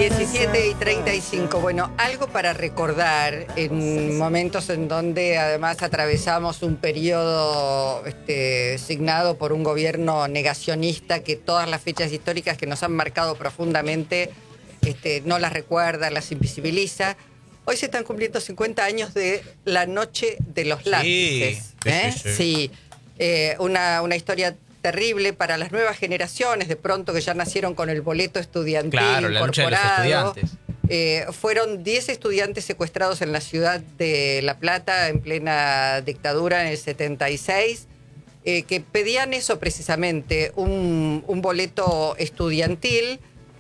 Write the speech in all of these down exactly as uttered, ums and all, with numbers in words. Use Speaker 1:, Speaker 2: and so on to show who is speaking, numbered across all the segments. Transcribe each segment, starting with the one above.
Speaker 1: diecisiete y treinta y cinco. Bueno, algo para recordar en momentos en donde además atravesamos un periodo este, signado por un gobierno negacionista que todas las fechas históricas que nos han marcado profundamente este, no las recuerda, las invisibiliza. Hoy se están cumpliendo cincuenta años de la Noche de los Lápices.
Speaker 2: Sí,
Speaker 1: ¿eh?
Speaker 2: sí, sí.
Speaker 1: sí eh, una, una historia terrible para las nuevas generaciones, de pronto que ya nacieron con el boleto estudiantil
Speaker 2: Claro, la noche de los
Speaker 1: incorporado.
Speaker 2: estudiantes.
Speaker 1: Eh, fueron diez estudiantes secuestrados en la ciudad de La Plata en plena dictadura en el setenta y seis, eh, que pedían eso precisamente, un, un boleto estudiantil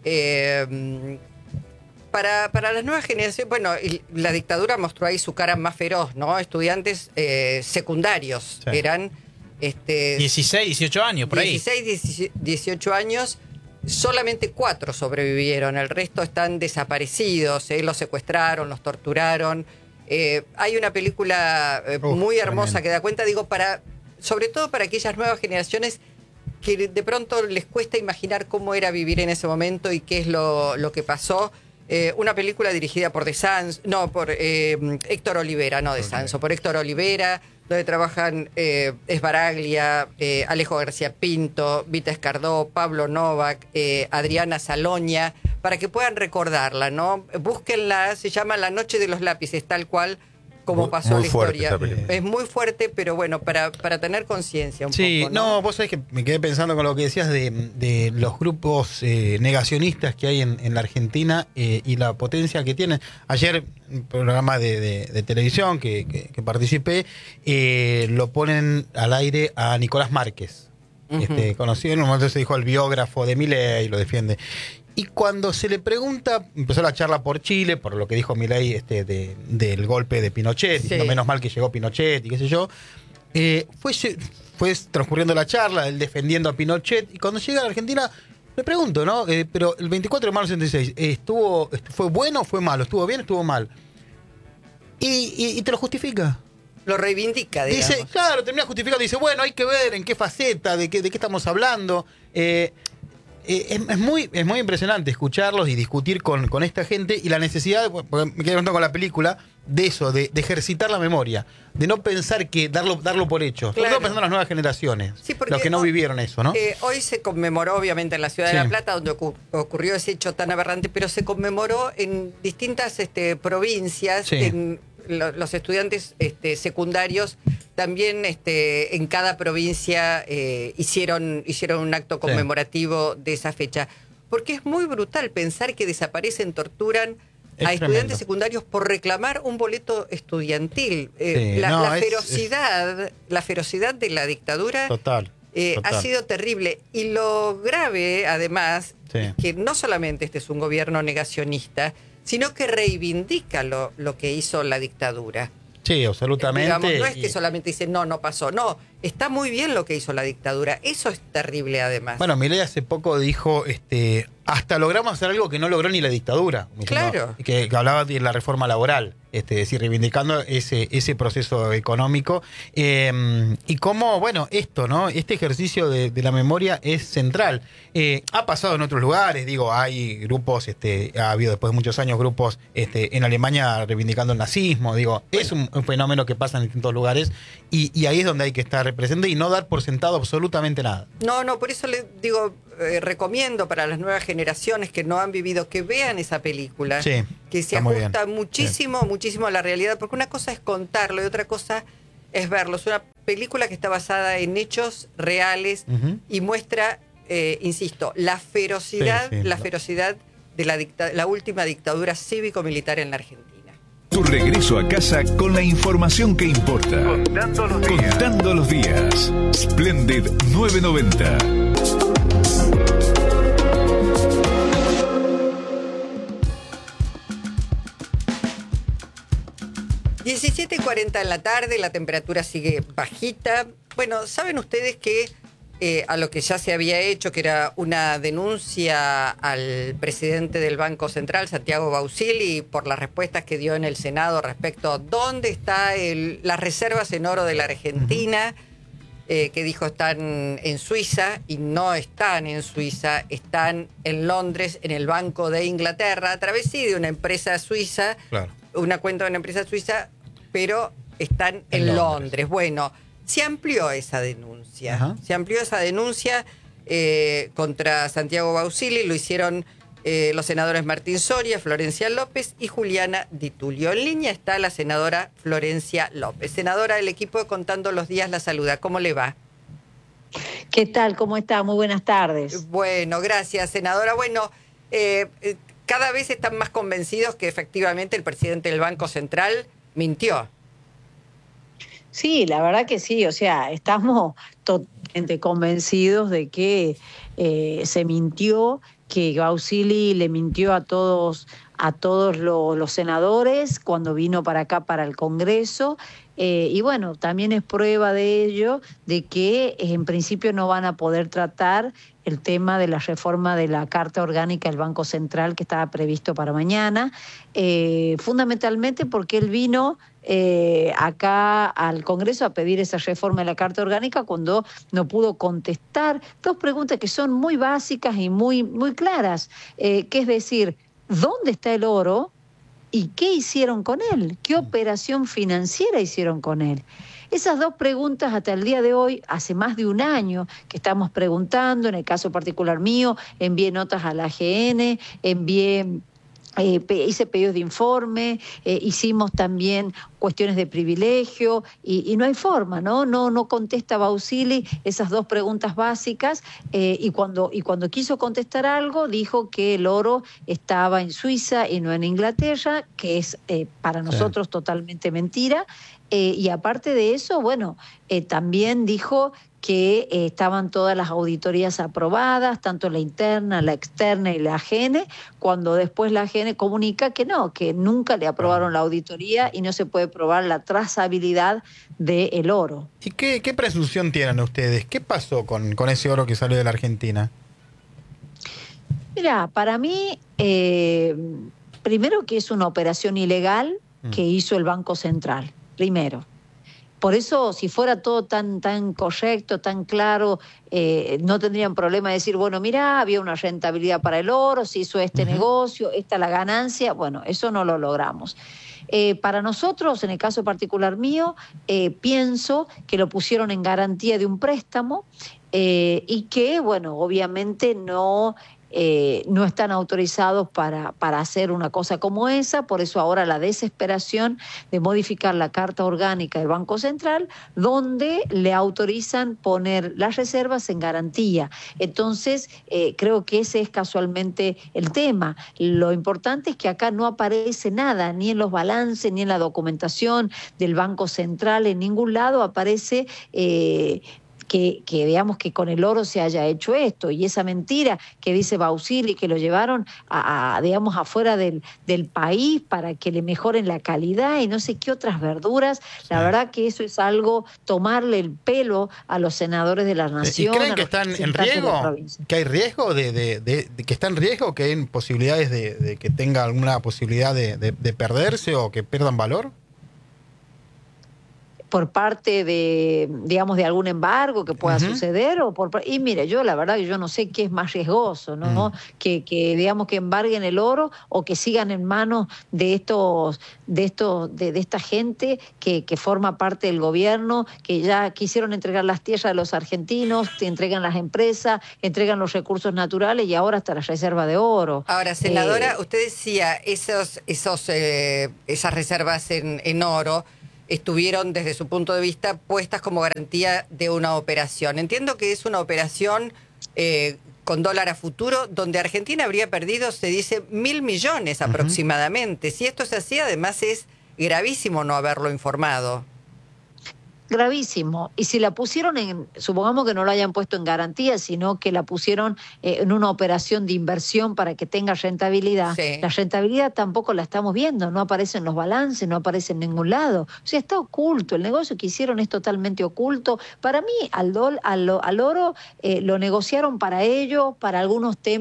Speaker 1: eh, para, para las nuevas generaciones. Bueno, y la dictadura mostró ahí su cara más feroz, ¿no? Estudiantes eh, secundarios,
Speaker 2: Sí.
Speaker 1: eran... Este,
Speaker 2: dieciséis, dieciocho años, por ahí.
Speaker 1: dieciséis, dieciocho años, solamente cuatro sobrevivieron, el resto están desaparecidos, ¿eh? Los secuestraron, los torturaron. Eh, hay una película eh,
Speaker 3: Uf,
Speaker 1: muy hermosa
Speaker 3: tremendo.
Speaker 1: que da cuenta, digo, para, sobre todo para aquellas nuevas generaciones que de pronto les cuesta imaginar cómo era vivir en ese momento y qué es lo, lo que pasó. Eh, una película dirigida por De Sanso, no, por eh, Héctor Olivera, no De Sanso, por Héctor Olivera, donde trabajan eh, Esbaraglia, eh, Alejo García Pinto, Vita Escardó, Pablo Novak, eh, Adriana Saloña, para que puedan recordarla, ¿no? Búsquenla, se llama La Noche de los Lápices, tal cual como
Speaker 3: Muy-
Speaker 1: pasó
Speaker 3: muy
Speaker 1: la
Speaker 3: fuerte
Speaker 1: historia.
Speaker 3: esa película.
Speaker 1: Es muy fuerte, pero bueno, para, para tener conciencia un
Speaker 3: Sí,
Speaker 1: poco,
Speaker 3: no,
Speaker 1: ¿no?
Speaker 3: vos sabés que me quedé pensando con lo que decías de, de los grupos eh, negacionistas que hay en, en la Argentina eh, y la potencia que tienen. Ayer, un programa de, de- de televisión que, que- que participé, eh, lo ponen al aire a Nicolás Márquez.
Speaker 1: Ujú.
Speaker 3: este, conocido, en un momento se dijo el biógrafo de Milei y lo defiende. Y cuando se le pregunta, empezó la charla por Chile, por lo que dijo Milei este, de, del golpe de Pinochet,
Speaker 1: Sí.
Speaker 3: diciendo menos mal que llegó Pinochet y qué sé yo, eh, fue, lle- fue transcurriendo la charla, él defendiendo a Pinochet, y cuando llega a la Argentina, le pregunto, ¿no? Eh, pero el veinticuatro de marzo del setenta y seis, eh, ¿estuvo, est- ¿fue bueno o fue malo? ¿Estuvo bien o estuvo mal? Y, y- y te lo justifica.
Speaker 1: Lo reivindica, digamos.
Speaker 3: Dice, claro, termina justificando, dice, bueno, hay que ver en qué faceta, de qué, de qué estamos hablando. Eh, eh, es, es muy, es muy impresionante escucharlos y discutir con, con esta gente y la necesidad, porque me quedé contando con la película, de eso, de, de ejercitar la memoria, de no pensar que darlo, darlo por hecho, sobre
Speaker 1: Claro.
Speaker 3: todo pensando en las nuevas generaciones,
Speaker 1: Sí, porque
Speaker 3: los que no
Speaker 1: hoy-
Speaker 3: vivieron eso, ¿no?
Speaker 1: Eh, hoy se conmemoró, obviamente, en la ciudad
Speaker 3: Sí.
Speaker 1: de La Plata, donde ocu- ocurrió ese hecho tan aberrante, pero se conmemoró en distintas este, provincias,
Speaker 3: Sí.
Speaker 1: en lo- los estudiantes este, secundarios también este, en cada provincia eh, hicieron, hicieron un acto conmemorativo de esa fecha. Porque es muy brutal pensar que desaparecen, torturan
Speaker 3: Es
Speaker 1: a
Speaker 3: tremendo.
Speaker 1: estudiantes secundarios por reclamar un boleto estudiantil. Eh,
Speaker 3: Sí,
Speaker 1: la,
Speaker 3: no,
Speaker 1: la
Speaker 3: es-
Speaker 1: ferocidad, la ferocidad de la dictadura
Speaker 3: Total.
Speaker 1: eh,
Speaker 3: total.
Speaker 1: ha sido terrible. Y lo grave, además,
Speaker 3: Sí.
Speaker 1: es que no solamente este es un gobierno negacionista, sino que reivindica lo, lo que hizo la dictadura.
Speaker 3: Sí, absolutamente.
Speaker 1: Digamos, no es
Speaker 3: y-
Speaker 1: que solamente dice, no, no pasó. No, está muy bien lo que hizo la dictadura. Eso es terrible, además.
Speaker 3: Bueno, Milei hace poco dijo, este, hasta logramos hacer algo que no logró ni la dictadura. Diciendo
Speaker 1: Claro.
Speaker 3: Que, que hablaba de la reforma laboral, este, es decir, reivindicando ese, ese proceso económico. Eh, y cómo, bueno, esto, ¿no? Este ejercicio de, de la memoria es central. Eh, ha pasado en otros lugares, digo, hay grupos, este, ha habido después de muchos años grupos este, en Alemania reivindicando el nazismo, digo, es un, un fenómeno que pasa en distintos lugares y, y ahí es donde hay que estar presente y no dar por sentado absolutamente nada.
Speaker 1: No, no, por eso le digo, eh, recomiendo para las nuevas generaciones que no han vivido, que vean esa película,
Speaker 3: Sí,
Speaker 1: que se
Speaker 3: está muy
Speaker 1: ajusta
Speaker 3: bien.
Speaker 1: muchísimo, muchísimo a la realidad, porque una cosa es contarlo y otra cosa es verlo. Es una película que está basada en hechos reales
Speaker 3: Ujú.
Speaker 1: y muestra, eh, insisto, la ferocidad,
Speaker 3: Sí, sí.
Speaker 1: la ferocidad de la, dicta- la última dictadura cívico-militar en la Argentina.
Speaker 4: Tu regreso a casa con la información que importa.
Speaker 5: Contando los días.
Speaker 4: Contando los días. Splendid novecientos noventa.
Speaker 1: diecisiete cuarenta en la tarde, la temperatura sigue bajita. Bueno, ¿saben ustedes que eh, a lo que ya se había hecho, que era una denuncia al presidente del Banco Central, Santiago Bausili, por las respuestas que dio en el Senado respecto a dónde están las reservas en oro de la Argentina? eh, que dijo están en Suiza, y no están en Suiza, están en Londres, en el Banco de Inglaterra, a través sí de una empresa suiza,
Speaker 3: Claro.
Speaker 1: una cuenta de una empresa suiza, pero están en,
Speaker 3: En
Speaker 1: Londres.
Speaker 3: Londres.
Speaker 1: Bueno, se amplió esa denuncia,
Speaker 3: Ajá.
Speaker 1: se amplió esa denuncia eh, contra Santiago Bausili, lo hicieron eh, los senadores Martín Soria, Florencia López y Juliana Di Tulio. En línea está la senadora Florencia López. Senadora del equipo de Contando los Días la saluda. ¿Cómo le va?
Speaker 5: ¿Qué tal? ¿Cómo está? Muy buenas tardes.
Speaker 1: Bueno, gracias, senadora. Bueno, eh, eh, cada vez están más convencidos que efectivamente el presidente del Banco Central mintió.
Speaker 5: Sí, la verdad que sí, o sea, estamos totalmente convencidos de que eh, se mintió, que Bausili le mintió a todos, a todos lo- los senadores cuando vino para acá, para el Congreso. Eh, y bueno, también es prueba de ello, de que eh, en principio no van a poder tratar el tema de la reforma de la Carta Orgánica del Banco Central que estaba previsto para mañana, eh, fundamentalmente porque él vino eh, acá al Congreso a pedir esa reforma de la Carta Orgánica cuando no pudo contestar dos preguntas que son muy básicas y muy, muy claras, eh, que es decir, ¿dónde está el oro? ¿Y qué hicieron con él? ¿Qué operación financiera hicieron con él? Esas dos preguntas hasta el día de hoy, hace más de un año que estamos preguntando, en el caso particular mío, envié notas a la A G N, envié... Eh, pe- hice pedidos de informe, eh, hicimos también cuestiones de privilegio y, y no hay forma, ¿no? No, no contesta Bausili esas dos preguntas básicas eh, y, cuando, y cuando quiso contestar algo dijo que el oro estaba en Suiza y no en Inglaterra, que es eh, para nosotros totalmente mentira. Eh, y aparte de eso, bueno, eh, también dijo que eh, estaban todas las auditorías aprobadas, tanto la interna, la externa y la A G N, cuando después la A G N comunica que no, que nunca le aprobaron la auditoría y no se puede probar la trazabilidad del oro.
Speaker 3: ¿Y qué, qué presunción tienen ustedes? ¿Qué pasó con, con ese oro que salió de la Argentina?
Speaker 5: Mira, para mí, eh, primero que es una operación ilegal que hizo el Banco Central, primero. Por eso, si fuera todo tan, tan correcto, tan claro, eh, no tendrían problema de decir, bueno, mira, había una rentabilidad para el oro, se hizo este uh-huh. negocio, esta la ganancia. Bueno, eso no lo logramos. Eh, para nosotros, en el caso particular mío, eh, pienso que lo pusieron en garantía de un préstamo eh, y que, bueno, obviamente no... Eh, no están autorizados para, para hacer una cosa como esa, por eso ahora la desesperación de modificar la Carta Orgánica del Banco Central, donde le autorizan poner las reservas en garantía. Entonces, eh, creo que ese es casualmente el tema. Lo importante es que acá no aparece nada, ni en los balances, ni en la documentación del Banco Central, en ningún lado aparece... Eh, Que, que veamos que con el oro se haya hecho esto, y esa mentira que dice Bausili, que lo llevaron a, a digamos afuera del, del país para que le mejoren la calidad y no sé qué otras verduras. Sí. La verdad que eso es algo, tomarle el pelo a los senadores de la nación.
Speaker 3: ¿Y creen que están en riesgo? ¿Que hay riesgo de, de, de, de que está en riesgo, que hay posibilidades de, de que tenga alguna posibilidad de, de, de perderse o que pierdan valor?
Speaker 5: Por parte de, digamos, de algún embargo que pueda uh-huh. suceder, o por y mire, yo la verdad que yo no sé qué es más riesgoso, ¿no? Uh-huh. Que, que digamos que embarguen el oro o que sigan en manos de estos, de estos, de, de esta gente que, que forma parte del gobierno, que ya quisieron entregar las tierras de los argentinos, que entregan las empresas, entregan los recursos naturales y ahora hasta la reserva de oro.
Speaker 1: Ahora, senadora, eh, usted decía esos, esos, eh, esas reservas en, en oro estuvieron desde su punto de vista puestas como garantía de una operación. Entiendo que es una operación eh, con dólar a futuro, donde Argentina habría perdido, se dice, mil millones aproximadamente. Uh-huh. Si esto es así, además es gravísimo no haberlo informado.
Speaker 5: Gravísimo. Y si la pusieron en, supongamos que no la hayan puesto en garantía, sino que la pusieron eh, en una operación de inversión para que tenga rentabilidad. Sí. La rentabilidad tampoco la estamos viendo, no aparece en los balances, no aparece en ningún lado. O sea, está oculto. El negocio que hicieron es totalmente oculto. Para mí, al, dol, al, al oro eh, lo negociaron para ellos, para algunos temas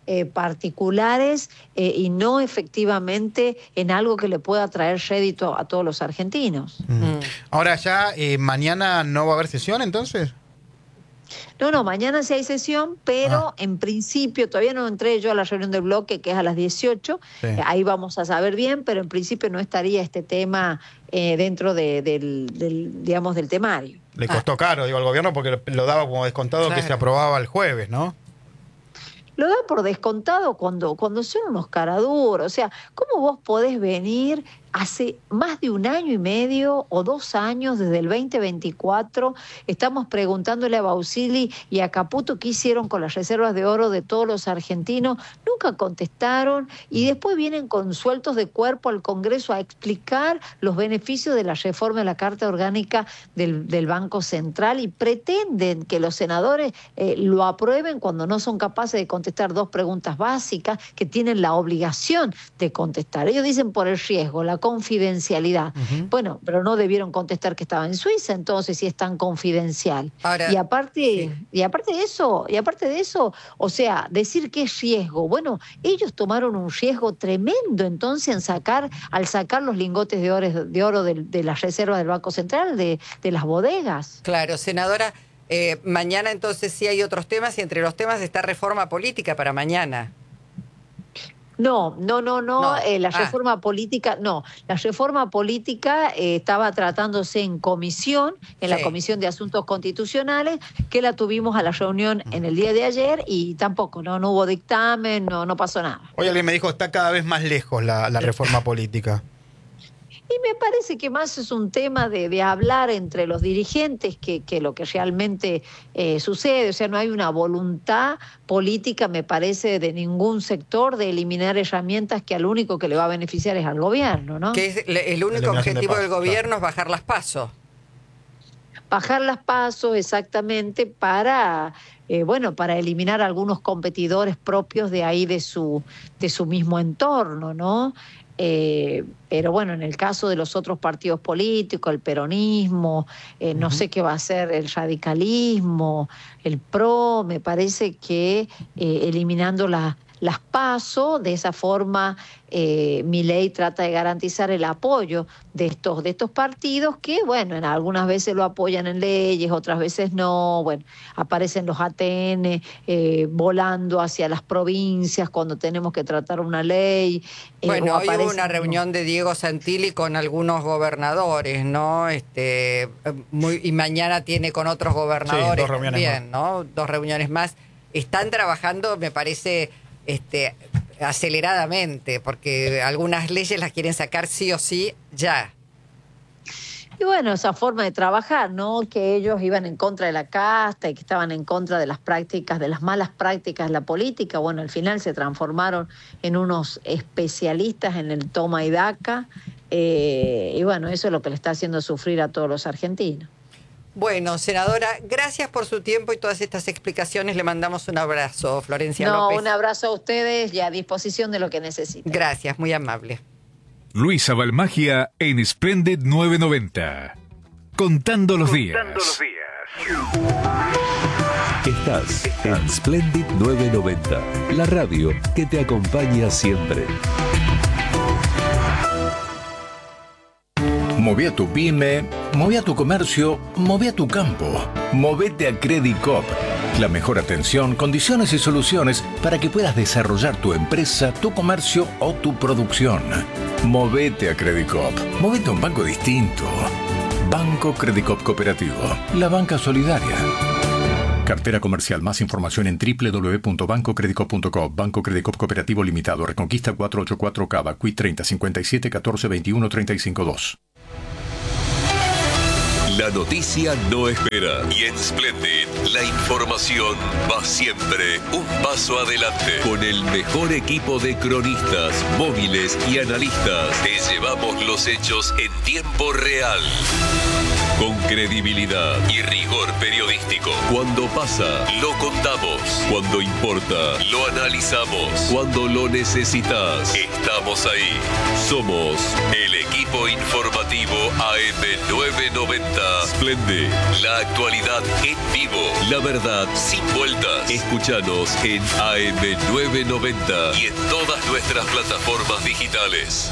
Speaker 5: eh, particulares eh, y no efectivamente en algo que le pueda traer rédito a todos los argentinos.
Speaker 3: Mm.
Speaker 1: Mm.
Speaker 3: Ahora ya, eh, mañana no va a haber sesión, entonces.
Speaker 5: No, no, mañana sí hay sesión, pero
Speaker 3: Ah.
Speaker 5: en principio, todavía no entré yo a la reunión del bloque, que es a las dieciocho,
Speaker 3: Sí.
Speaker 5: eh, ahí vamos a saber bien, pero en principio no estaría este tema eh, dentro de, del, del, digamos, del temario.
Speaker 3: Le costó caro, digo, al gobierno porque lo daba como descontado
Speaker 1: Claro.
Speaker 3: que se aprobaba el jueves, ¿no?
Speaker 5: Lo da por descontado cuando, cuando son unos caraduros. O sea, ¿cómo vos podés venir hace más de un año y medio o dos años, desde el veinte veinticuatro, estamos preguntándole a Bausili y a Caputo qué hicieron con las reservas de oro de todos los argentinos? Nunca contestaron y después vienen con sueltos de cuerpo al Congreso a explicar los beneficios de la reforma de la Carta Orgánica del, del Banco Central y pretenden que los senadores eh, lo aprueben cuando no son capaces de contestar dos preguntas básicas que tienen la obligación de contestar. Ellos dicen por el riesgo, la confidencialidad.
Speaker 3: Ujú.
Speaker 5: Bueno, pero no debieron contestar que estaba en Suiza, entonces, si es tan confidencial.
Speaker 1: Ahora,
Speaker 5: y aparte,
Speaker 1: sí.
Speaker 5: y aparte de eso, y aparte de eso, o sea, decir que es riesgo. Bueno, ellos tomaron un riesgo tremendo entonces en sacar, al sacar los lingotes de oro, de oro de, de las reservas del Banco Central, de, de las bodegas.
Speaker 1: Claro, senadora, eh, mañana entonces sí hay otros temas y entre los temas está reforma política para mañana.
Speaker 5: No, no, no, no,
Speaker 1: No.
Speaker 5: eh, la
Speaker 1: Ah.
Speaker 5: reforma política, no, la reforma política eh, estaba tratándose en comisión, en la
Speaker 1: Sí.
Speaker 5: Comisión de Asuntos Constitucionales, que la tuvimos a la reunión en el día de ayer y tampoco, no, no hubo dictamen, no, no pasó nada.
Speaker 3: Hoy alguien me dijo está cada vez más lejos la, la reforma política.
Speaker 5: Y me parece que más es un tema de, de hablar entre los dirigentes que, que lo que realmente eh, sucede. O sea, no hay una voluntad política, me parece, de ningún sector de eliminar herramientas que al único que le va a beneficiar es al gobierno, ¿no?
Speaker 1: Que es le- el único
Speaker 3: Eliminación de
Speaker 1: objetivo del
Speaker 3: pasos,
Speaker 1: gobierno es bajar las pasos.
Speaker 5: Bajar las pasos exactamente para, eh, bueno, para eliminar algunos competidores propios de ahí de su, de su mismo entorno, ¿no? Eh, pero bueno, en el caso de los otros partidos políticos, el peronismo, eh, no
Speaker 3: Ujú.
Speaker 5: sé qué va a ser el radicalismo, el PRO, me parece que eh, eliminando la- las PASO, de esa forma eh, Milei trata de garantizar el apoyo de estos, de estos partidos que, bueno, en algunas veces lo apoyan en leyes, otras veces no, bueno, aparecen los A T N eh, volando hacia las provincias cuando tenemos que tratar una ley. eh,
Speaker 1: Bueno,
Speaker 5: o
Speaker 1: hoy hubo
Speaker 5: aparecen
Speaker 1: una
Speaker 5: los-
Speaker 1: reunión de Diego Santilli con algunos gobernadores, ¿no? Este, eh, muy, y mañana tiene con otros gobernadores
Speaker 3: Sí, dos reuniones
Speaker 1: también, ¿no? Dos reuniones más. Están trabajando, me parece, este, aceleradamente, porque algunas leyes las quieren sacar sí o sí ya.
Speaker 5: Y bueno, esa forma de trabajar, ¿no? Que ellos iban en contra de la casta y que estaban en contra de las prácticas, de las malas prácticas de la política. Bueno, al final se transformaron en unos especialistas en el toma y daca. Eh, y bueno, eso es lo que le está haciendo sufrir a todos los argentinos.
Speaker 1: Bueno, senadora, gracias por su tiempo y todas estas explicaciones. Le mandamos un abrazo, Florencia
Speaker 5: No,
Speaker 1: López.
Speaker 5: un abrazo a ustedes y a disposición de lo que necesiten.
Speaker 1: Gracias, muy amable.
Speaker 4: Luisa Balmagia en Splendid novecientos noventa. Contando los días.
Speaker 6: Estás en Splendid novecientos noventa, la radio que te acompaña siempre.
Speaker 7: Moví a tu pyme, moví a tu comercio, moví a tu campo. Movete a Credit Coop. La mejor atención, condiciones y soluciones para que puedas desarrollar tu empresa, tu comercio o tu producción. Movete a Credit Coop. Movete a un banco distinto. Banco Credit Coop Cooperativo. La banca solidaria. Cartera comercial. Más información en doble u doble u doble u punto banco credit coop punto com. Banco Credit Coop Cooperativo Limitado. Reconquista cuatrocientos ochenta y cuatro Cava. Q I treinta cincuenta y siete catorce veintiuno treinta y cinco dos.
Speaker 6: La noticia no espera. Y en Splendid, la información va siempre un paso adelante. Con el mejor equipo de cronistas, móviles y analistas, te llevamos los hechos en tiempo real. con credibilidad y rigor periodístico. Cuando pasa, lo contamos. Cuando importa, lo analizamos. Cuando lo necesitas, estamos ahí. Somos el equipo informativo A M novecientos noventa. Splendid, la actualidad en vivo. La verdad sin vueltas. Escúchanos en A M novecientos noventa y en todas nuestras plataformas digitales.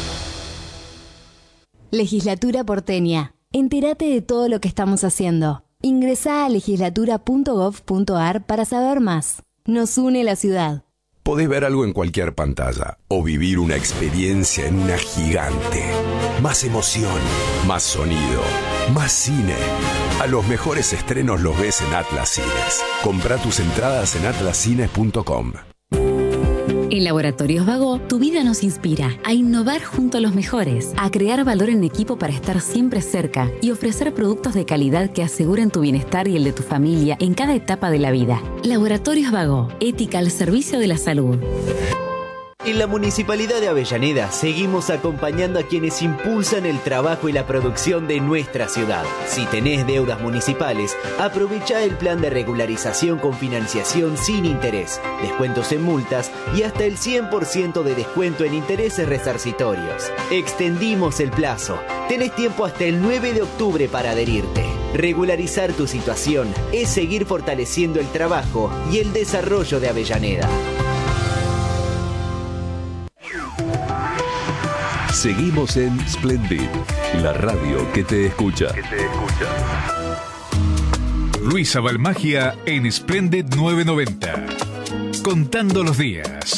Speaker 8: Legislatura porteña. Entérate de todo lo que estamos haciendo. Ingresá a legislatura punto gov punto ar para saber más. Nos une la ciudad.
Speaker 9: Podés ver algo en cualquier pantalla o vivir una experiencia en una gigante. Más emoción, más sonido, más cine. A los mejores estrenos los ves en Atlas Cines. Comprá tus entradas en atlas cines punto com.
Speaker 10: En Laboratorios Vago, tu vida nos inspira a innovar junto a los mejores, a crear valor en equipo para estar siempre cerca y ofrecer productos de calidad que aseguren tu bienestar y el de tu familia en cada etapa de la vida. Laboratorios Vago, ética al servicio de la salud.
Speaker 11: En la Municipalidad de Avellaneda seguimos acompañando a quienes impulsan el trabajo y la producción de nuestra ciudad. Si tenés deudas municipales, aprovecha el plan de regularización con financiación sin interés, descuentos en multas y hasta el cien por ciento de descuento en intereses resarcitorios. Extendimos el plazo. Tenés tiempo hasta el nueve de octubre para adherirte. Regularizar tu situación es seguir fortaleciendo el trabajo y el desarrollo de Avellaneda.
Speaker 6: Seguimos en Splendid, la radio que te escucha. Que te escucha.
Speaker 4: Luisa Balmagia en Splendid novecientos noventa. Contando los días.